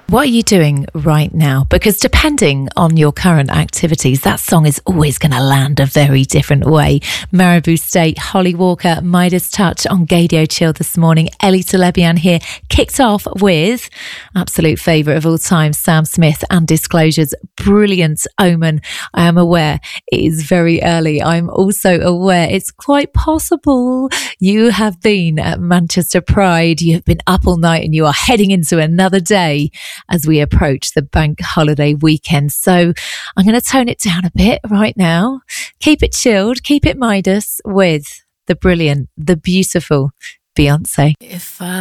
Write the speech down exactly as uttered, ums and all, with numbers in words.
What are you doing right now? Because depending on your current activities, that song is always going to land a very different way. Marabou State, Holly Walker, Midas Touch on Gaydio Chill this morning. Ellie Telebian here, kicked off with absolute favourite of all time, Sam Smith and Disclosure's brilliant Omen. I am aware it is very early. I'm also aware it's quite possible you have been at Manchester Pride, you have been up all night and you are heading into another day as we approach the bank holiday weekend. So I'm going to tone it down a bit right now. Keep it chilled, keep it Midas with the brilliant, the beautiful Beyonce. If I